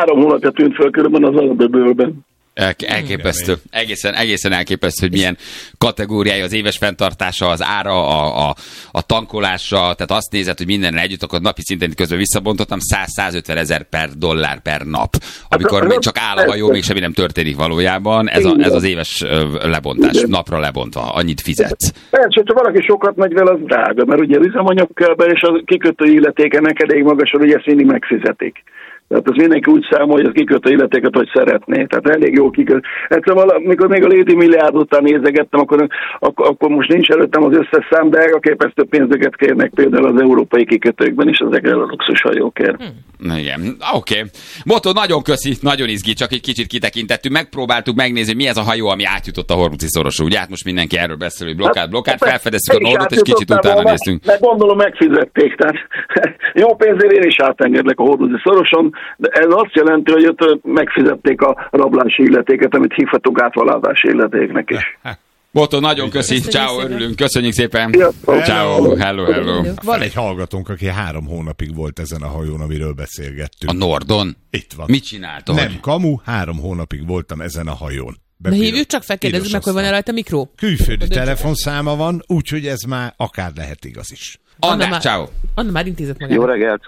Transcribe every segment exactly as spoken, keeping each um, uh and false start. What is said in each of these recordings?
három hónapja tűnt föl körülbelül az alapöbölben. Elképesztő. Egészen, egészen elképesztő, hogy milyen kategóriája az éves fenntartása, az ára, a, a, a tankolása, tehát azt nézed, hogy mindenre együtt, akkor napi szinten közben visszabontottam, száz-százötven ezer per dollár per nap. Amikor hát, még csak áll a hajó, még semmi nem történik valójában, ez, a, ez az éves lebontás, napra lebontva, annyit fizetsz. Persze, ha valaki sokat megy vele, az drága, mert ugye üzemanyag kell be, és a kikötő illetékenek elég magas, hogy ezt mindig megfizetik. Tehát az mindenki úgy számol, hogy az kikötő illetéket, hogy szeretné. Tehát elég jó kikötő. Egyszerűen, amikor még a Lady Milliárd után nézegettem, akkor, akkor, akkor most nincs előttem az összes szám, de elképesztő pénzeket kérnek például az európai kikötőkben is ezekre a luxushajókért. Hmm. Igen, oké. Okay. Motto, nagyon köszi, nagyon izgi, csak egy kicsit kitekintettünk. Megpróbáltuk megnézni, hogy mi ez a hajó, ami átjutott a Hormuzi szoroson. Ugye hát most mindenki erről beszél, hogy blokkád, blokkád, felfedeztük a Nordot, és kicsit utána néztünk. Meg gondolom megfizették, tehát jó pénzért én is átengedlek a Hormuzi szoroson, de ez azt jelenti, hogy ott megfizették a rablási illetéket, amit hívhatunk átvalázási illetéknek is. Motto, nagyon köszi, ciao, örülünk, köszönjük szépen. Ciao, hello, hello. Van egy hallgatónk, aki három hónapig volt ezen a hajón, amiről beszélgettünk. A Nordon? Itt van. Mit csináltad? Nem kamu, három hónapig voltam ezen a hajón. De hívjuk csak, felkérdezzük meg, hogy van-e rajta mikró. Külföldi telefonszáma van, úgyhogy ez már akár lehet igaz is. András, ciao. Anna már intézett magának. Jó reggelt.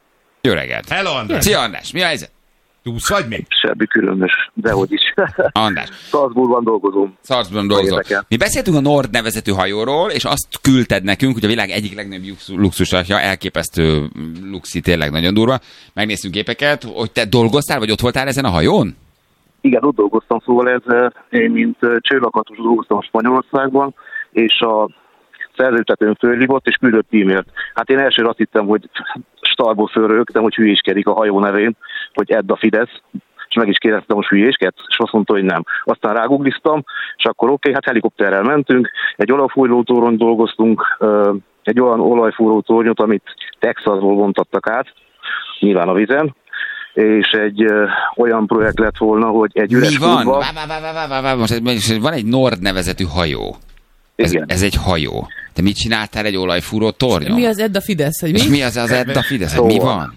Jó reggelt. Hello, András. Szia, András, mi a helyzet? Túsz vagy még? Semmi különös, dehogy is. András. Salzburgban dolgozom. Salzburgban dolgozom. Mi beszéltünk a Nord nevezetű hajóról, és azt küldted nekünk, hogy a világ egyik legnagyobb luxusatja, elképesztő luxi, tényleg nagyon durva. Megnéztünk képeket, hogy te dolgoztál, vagy ott voltál ezen a hajón? Igen, ott dolgoztam, szóval ez, én mint csőlakatos dolgoztam Spanyolországban, és a szerzőtetőn fölhívott, és küldött e-mailt. Hát én elsőre azt hittem, hogy starból fölrögtem, hogy hülyéskedik a hajó nevén, hogy Edd a Fidesz, és meg is kérdeztem, hogy hülyéskedsz, és azt mondta, hogy nem. Aztán rágugliztam, és akkor oké, okay, hát helikopterrel mentünk, egy olajfúró dolgoztunk, egy olyan olajfúró tornyot, amit Texasból vontattak át, nyilván a vizen, és egy ö, olyan projekt lett volna, hogy egy üres Mi van? fúrba... Vá, vá, vá, vá, vá, vá. Most van egy Nord nevezetű hajó. Ez, ez egy hajó. Te mit csináltál egy olajfúró tornyon? Mi az Edd a Fidesz? Hogy mi? És mi az az Edd a Fidesz? Szóval, mi van?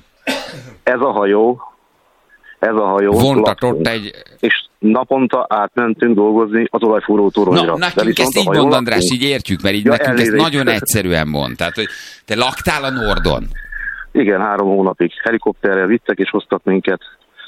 Ez a hajó, ez a hajó... Vontatott egy... És naponta átmentünk dolgozni az olajfúró toronyra. Na, nekünk ezt így mond, András, így értjük, mert így ja, nekünk elnézést. ezt nagyon egyszerűen mond. Tehát, hogy te laktál a Nordon. Igen, három hónapig. Helikopterrel vittek és hoztak minket.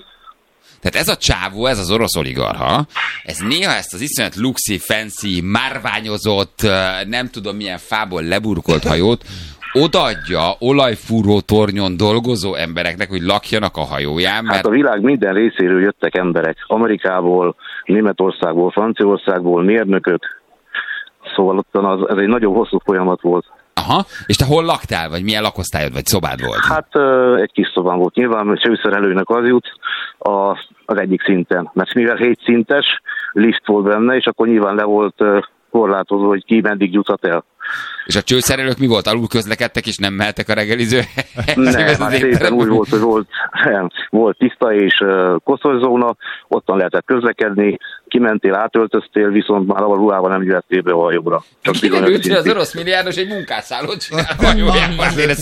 Tehát ez a csávó, ez az orosz oligarha, ez néha ezt az iszonyat luxi, fancy, márványozott, nem tudom milyen fából leburkolt hajót odaadja olajfúró tornyon dolgozó embereknek, hogy lakjanak a hajóján. Mert... Hát a világ minden részéről jöttek emberek. Amerikából, Németországból, Franciaországból, mérnökök. Szóval ott az, ez egy nagyon hosszú folyamat volt. Aha, és te hol laktál, vagy milyen lakosztályod, vagy szobád volt? Hát egy kis szobám volt. Nyilván csőszerelőnek az jut a, az egyik szinten. Mert mivel hét szintes lift volt benne, és akkor nyilván le volt korlátozó, hogy ki meddig juthat el. És a csőszerelők mi volt? Alul közlekedtek, és nem mehettek a reggeliző? Nem, hát szépen úgy volt, hogy volt, volt tiszta és koszos zóna, ottan lehetett közlekedni, kimentél, átöltöztél, viszont már a ruhával nem jöttél be a hajóra. Kiderült, az orosz milliárdos egy munkásszállót csinál a hajójában.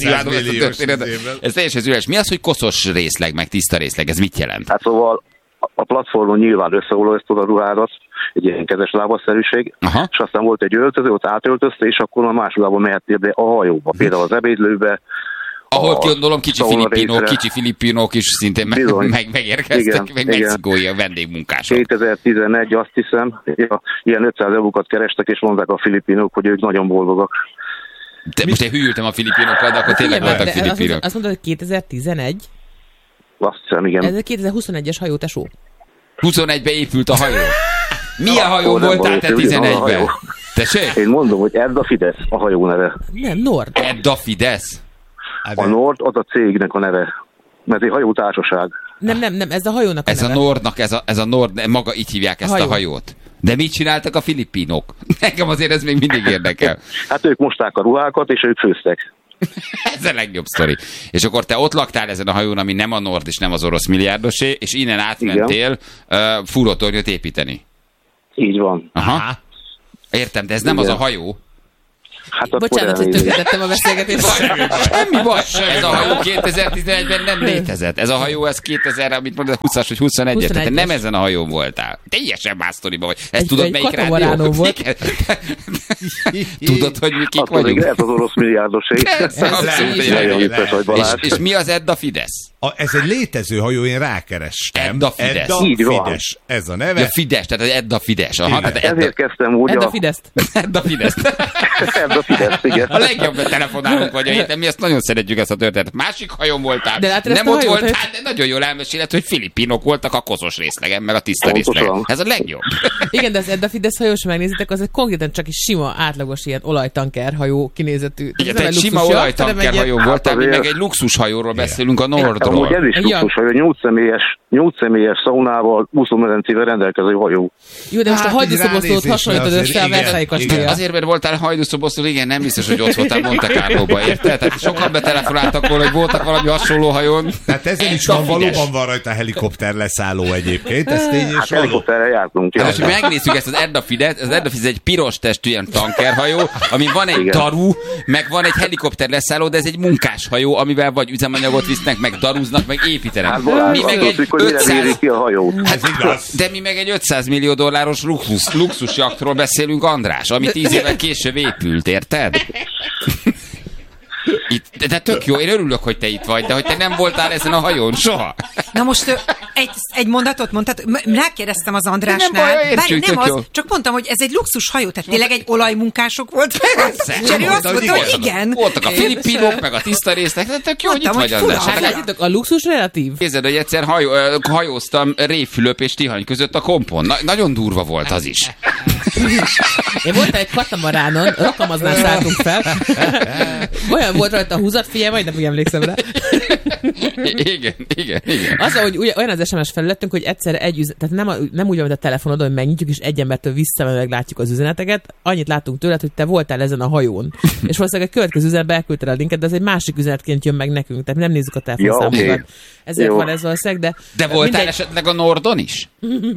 Ez teljesen üres. Mi az, hogy koszos részleg, meg tiszta részleg? Ez mit jelent? Hát szóval a platformon nyilván összeolajoztad a ruhádat, egy ilyen kezes lábasszerűség, aha. És aztán volt egy öltöző, ott átöltözte, és akkor a másodában mehettél be a hajóba, például az ebédlőbe. Ahol gondolom kicsi filipinok, kicsi filipinok is szintén meg, meg, megérkeztek, igen, meg igen. Mexikói a vendégmunkások. kétezer-tizenegy, azt hiszem, ja, ilyen ötszáz eurókat kerestek, és mondták a filipinok, hogy ők nagyon boldogak. De most én hülyültem a filipinokkal, de akkor tényleg voltak filipinok. Azt mondod, hogy kétezer-tizenegy? Azt hiszem, igen. Ez a kétezer-huszonegyes hajó, tesó. huszonegyben épült a hajó. Milyen hajó voltál te tizenegyben? Tessék? Én mondom, hogy Edd a Fidesz a hajó neve. Nem, Nord. Edd a Fidesz? A Nord az a cégnek a neve. Mert egy hajótársaság. Nem, nem, nem, ez a hajónak a ez neve. A Nordnak, ez a, ez a Nord, maga így hívják ezt a, hajó. a hajót. De mit csináltak a filipinok? Nekem azért ez még mindig érdekel. Hát ők mosták a ruhákat, és ők főztek. Ez a legjobb sztori. És akkor te ott laktál ezen a hajón, ami nem a Nord és nem az orosz milliárdosé, és innen átmentél uh, fúrótornyot építeni. Így van. Aha. Értem, de ez nem igen. Az a hajó. Hát akkor Bocsánat, hogy elnézést. tökéletettem a beszélgetést. Semmi baj. Ez a hajó kétezer-tizenegyben nem létezett. Ez a hajó, ez kétezer, amit mondod, húszas vagy huszonegyes, tehát nem ezen a hajón voltál. Teljesen más sztoriba vagy. Ezt Egy- tudod, egy melyik katamaránó rádió? volt. Igen. Tudod, hogy mi kik Akkor még vagyunk? lehet az orosz milliárdosé. Persze, abszolút egy Nagyon rádió. vicces vagy, Balázs. És, és mi az Edda Fidesz? A, ez egy létező hajó, én rákerestem. Edda Fidesz. Edda Így van. Fidesz. Ez a neve. Ja, Fidesz, tehát az Edda Fidesz. Aha, Igen. tehát Edda, Ezért kezdtem úgy Edd a a... Fideszt. Edda Fidesz. Edda Fidesz, igen. A legjobb telefonálunk vagy a héten, mi ezt nagyon szeretjük ezt a történetet. Másik hajón voltál, De látod ezt nem a ott hajót, voltál, de nagyon jól elmesélet, hogy filipinok voltak a koszos részlegen, meg a tiszta Pontosan. részlegen. Ez a legjobb. Igen, de az Edda Fidesz hajó, ha megnézitek, az egy konkrétan csak is sima, átlagos ilyen olajtanker hajó kinézetű. Igen, Ez nem egy egy sima luxus olajtanker jacht, hanem hajó egy voltál, mi azért- meg egy luxushajóról beszélünk, a Amúgy Nordról. ez is Ja. luxus, hogy nyolc személyes, nyolc személyes szaunával, úszómedencével rendelkező hajó. Jó, de most a Hát, így hajdúszoboszlót ránézésre hasonlítod azért össze a igen, Versailles igen. kastélyjal. Azért, mert voltál hajdúszoboszló, igen, nem biztos, hogy ott voltál Monte Carlóba, érted? Tehát sokan betelefonáltak volna, hogy voltak valami hasonló hajón. Tehát ezen is Edda van, Fidesz. valóban van rajta helikopter leszálló egyébként, ez tény és Hát való. helikopterrel jártunk. Hát Ja. most, hogy megnézzük ezt az Edda Fidesz, az Edda Fidesz egy piros testű ilyen tankerhajó, ami van egy Igen. daru, meg van egy helikopter leszálló, de ez egy munkáshajó, amivel vagy üzemanyagot visznek, meg darúznak, meg építenek. Hát Balázs, Mi meg attól egy függ, hogy mire ötszáz mérik ki a hajót. Ez igaz. De mi meg egy ötszáz millió dolláros luxus, luxusjaktról beszélünk, András, ami tíz évvel később épült, érted? Itt, de, de tök jó, én örülök, hogy te itt vagy, de hogy te nem voltál ezen a hajón soha. Na most ö, egy, egy mondatot mondtad, m- rákérdeztem az Andrásnál. Nem baj, értjük, Várj, nem tök jó. az, csak mondtam, hogy ez egy luxus hajó, tehát tényleg egy olajmunkások volt. Persze. És ő azt Mondta, mondta, hogy voltak- igen. Voltak a filipinok, meg a tiszta résznek, de tök jó, hogy itt Mondtam, vagy, hogy András. fura. Hát Hát látjátok, a luxus relatív. Képzeld, hogy egyszer hajó, ö, hajóztam Révfülöp és Tihany között a kompon. Na, nagyon durva volt az is. Én voltam egy katamaránon, Rakamaznál szálltunk fel. Olyan volt rajta a húzat, figyelj, majd nem úgy emlékszem rá. Igen, igen, igen. Az, hogy ugye, olyan az es em es felületünk, hogy egyszerre egy üzenet, tehát nem, a, nem úgy van, mint a telefonodon, hogy megnyitjuk, és egy embertől visszamenőleg látjuk az üzeneteket. Annyit láttunk tőled, hogy te voltál ezen a hajón. És valószínűleg a következő üzenetbe elküldted a linket, de az egy másik üzenetként jön meg nekünk, tehát nem nézzük a telefonszámokat. Ja, oké. Ezért Jó. van ez valószínűleg, de... De voltál mindegy. esetleg a Nordon is?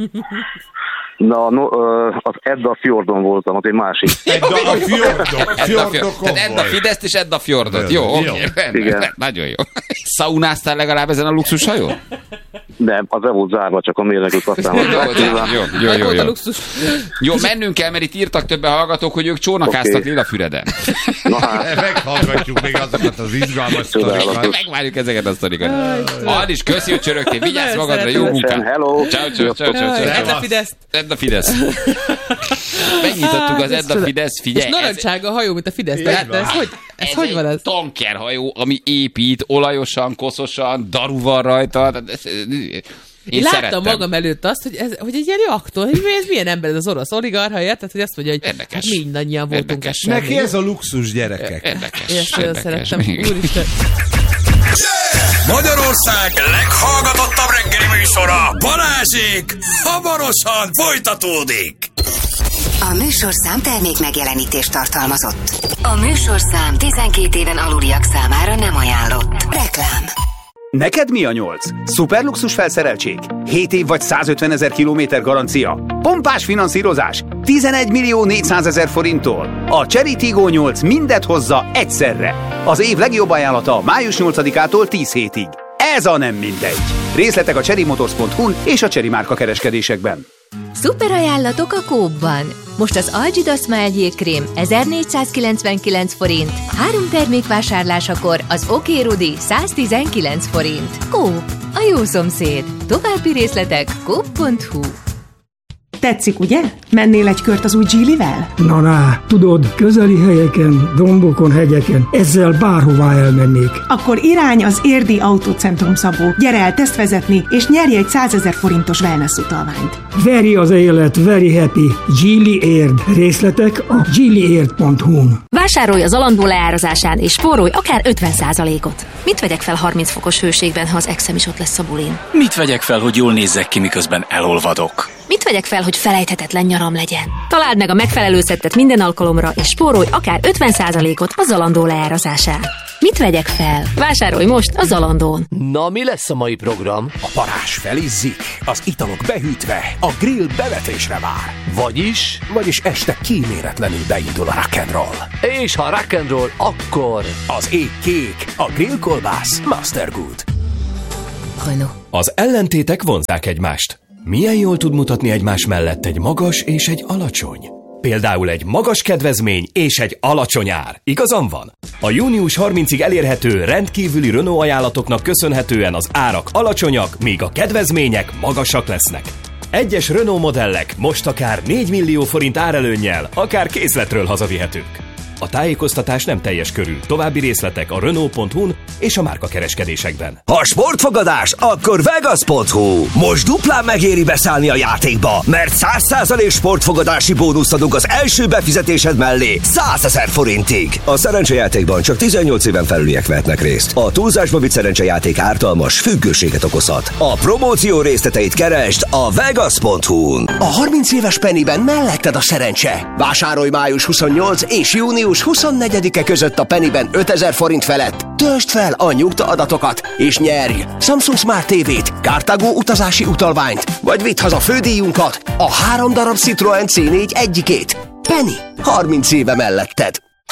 Na, no, ö, az Edda Fjordon voltam, az egy másik. Edda a fjordok, Edda Fjord. fjordokon Tehát Edda vagy. Fideszt és Edda Fjordot. Jó, Jó. oké. rendben, Igen. rendben, Nagyon jó. Szaunáztál legalább ezen a luxushajón? De az el volt zárva, csak a mérnökök aztán Jó, mondták. jó, jó, Meg jó, volt a jó. luxus. Jó, mennünk kell, mert itt írtak többen hallgatók, hogy ők csónakáztak Oké. Lilafüreden. Na hát, Meghallgatjuk még azokat az izgalmas Csodálatos. sztorikat. Megvárjuk ezeket a sztorikat. Adis, köszi, hogy csörögtél. Vigyázz Nagyon magadra, jó szeretem. munkát. hello. Ciao, ciao, ciao, ciao, Jaj, ciao. Edda Fidesz. Edda Fidesz. Megnyitottuk az Hát, ez Edda csoda. Fidesz, És figyelj. ez- narancsága a hajó, mint a Fidesz. De, de ez hogy, ez hogy van egy ez? tankerhajó, ami épít, olajosan, koszosan, daru van rajta. Tehát ez- Én Én láttam szerettem. magam előtt azt, hogy ez, hogy egy ilyen reaktor, hogy ez milyen ember, ez az orosz oligarcha, érted? Hogy azt mondja, hogy Érdekes. hát mindannyian voltunk Érdekes. ezt. Neki ez a luxus gyerekek. Érdekes. Én ezt nagyon érdekes. szerettem. Igen. Úristen. Magyarország leghallgatottabb reggeli műsora, Balázsék, hamarosan folytatódik. A műsorszám termék megjelenítést tartalmazott. A műsorszám tizenkét éven aluliak számára nem ajánlott. Reklám. Neked mi a nyolc? Szuperluxus felszereltség? hét év vagy százötven ezer kilométer garancia? Pompás finanszírozás? tizenegy millió négyszázezer forinttól? A Cherry Tiggo nyolc mindet hozza egyszerre. Az év legjobb ajánlata május nyolcadikától tíz hétig. Ez a nem mindegy. Részletek a cherry motors pont hu-n és a Cherry márka kereskedésekben. Szuper ajánlatok a Coop-ban. Most az Algida Smile jégkrém ezernégyszázkilencvenkilenc forint, három termék vásárlásakor az Oké Rudi száztizenkilenc forint. Coop, a jó szomszéd. További részletek coop pont hu. Tetszik, ugye? Mennél egy kört az új Geely-vel? Na rá, tudod, közeli helyeken, dombokon, hegyeken, ezzel bárhová elmennék. Akkor irány az Érdi Autócentrum, Szabó. Gyere el tesztvezetni, és nyerj egy százezer forintos wellness utalványt. Veri az élet, very happy. Geely Érd. Részletek a geely érd pont hu-n. Vásárolj az Alandó leárazásán, és spórolj akár ötven százalékot. Mit vegyek fel harminc fokos hőségben, ha az exem is ott lesz a bulin? Mit vegyek fel, hogy jól nézzek ki, miközben elolvadok? Mit vegyek fel, hogy felejthetetlen nyaram legyen? Találd meg a megfelelő szettet minden alkalomra, és spórolj akár ötven százalékot a Zalando leárazásán. Mit vegyek fel? Vásárolj most a Zalandón. Na, mi lesz a mai program? A parázs felizzik, az italok behűtve, a grill bevetésre vár. Vagyis? Vagyis este kíméletlenül beindul a rock'n'roll. És ha rock'n'roll, akkor... Az ég kék, a grillkolbász Mastergood. Renault. Az ellentétek vonzzák egymást. Milyen jól tud mutatni egymás mellett egy magas és egy alacsony? Például egy magas kedvezmény és egy alacsony ár. Igazam van? A június harmincadikáig elérhető rendkívüli Renault ajánlatoknak köszönhetően az árak alacsonyak, míg a kedvezmények magasak lesznek. Egyes Renault modellek most akár négy millió forint árelőnnyel, akár készletről hazavihetők. A tájékoztatás nem teljes körű. További részletek a Renault pont hu-n és a márkakereskedésekben. Ha sportfogadás, akkor Vegas pont hu. Most duplán megéri beszállni a játékba, mert száz százalék sportfogadási bónuszt adunk az első befizetésed mellé százezer forintig. A szerencsejátékban csak tizennyolc éven felüliek vehetnek részt. A túlzásba vitt szerencsejáték ártalmas, függőséget okozhat. A promóció részleteit keresd a Vegas pont hu-n. A harminc éves Pennyben melletted a szerencse. Vásárolj május huszonnyolcadika és június huszonnegyedike között a Pennyben ötezer forint felett. Töltsd fel a nyugta adatokat és nyerj Samsung Smart té vét, Cartago utazási utalványt, vagy vidd haza fődíjunkat, a három darab Citroen cé négy egyikét. Penny, harminc éve melletted.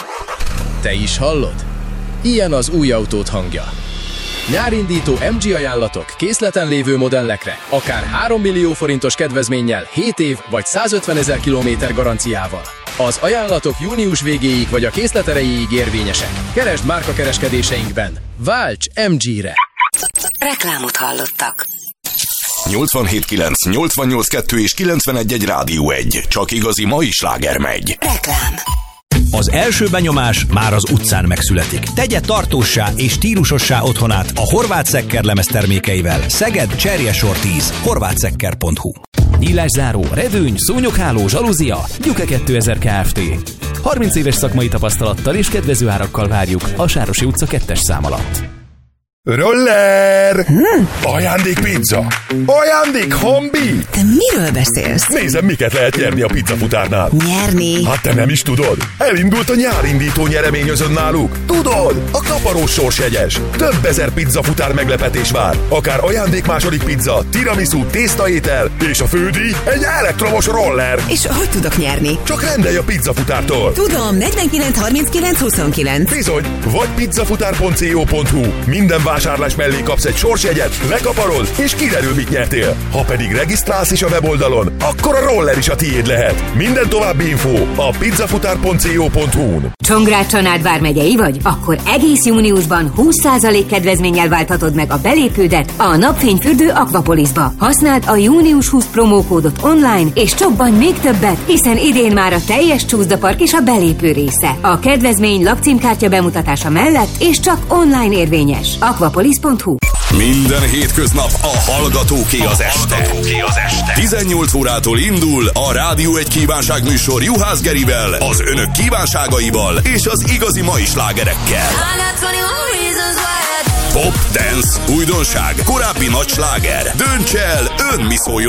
Te is hallod? Ilyen az új autót hangja. Nyárindító em gé ajánlatok készleten lévő modellekre, akár három millió forintos kedvezménnyel, hét év vagy százötvenezer kilométer garanciával. Az ajánlatok június végéig vagy a készlet erejéig érvényesek. Keresd márkakereskedéseinkben. Válts em gére! Reklámot hallottak. nyolcvanhét kilenc, nyolcvannyolc kettő és kilencvenegy egy Rádió egy. Csak igazi mai sláger megy. Reklám. Az első benyomás már az utcán megszületik. Tegye tartóssá és stílusossá otthonát a Horváth Szekker lemez termékeivel. Szeged, Cserjesor tíz. horváth szekker pont hu. Nyílászáró, redőny, szúnyogháló, zsalúzia, Gyuke kétezer Kft. harminc éves szakmai tapasztalattal és kedvező árakkal várjuk a Sárosi utca kettes szám alatt. Roller! Hmm? Ajándékpizza! Ajándékhombi! Te miről beszélsz? Nézem, miket lehet nyerni a pizzafutárnál. Nyerni? Hát te nem is tudod? Elindult a nyárindító nyereményözön náluk. Tudod? A kaparós sorsjegyes. Több ezer pizzafutár meglepetés vár. Akár ajándék második pizza, tiramisu, tésztaétel, és a fődíj egy elektromos roller. És hogy tudok nyerni? Csak rendelj a pizzafutártól. Tudom, negyvenkilenc harminckilenc huszonkilenc. Bizony, vagy pizzafutár pont co pont hu. Minden vásárlás mellé kapsz egy sorsjegyet, lekaparod, és kiderül, mit nyertél. Ha pedig regisztrálsz is a weboldalon, akkor a roller is a tiéd lehet. Minden további info a pizzafutár pont co pont hu-n. Csongrád-Csanád vármegyei vagy? Akkor egész júniusban húsz százalék kedvezménnyel válthatod meg a belépődet a Napfényfürdő Aquapolisba. Használd a június húsz promókódot online, és csobbanj még többet, hiszen idén már a teljes csúszdapark is a belépő része. A kedvezmény lakcímkártya bemutatása mellett, és csak online érvényes. aquapolis pont hu. Minden hétköznap a Hallgatóké az este. tizennyolc órától indul a Rádió egy kívánságműsor Juhász Gerivel, az önök kívánságaival és az igazi mai slágerekkel. Pop, dance, újdonság, korábbi nagy sláger. Dönts el, ön mi szóljon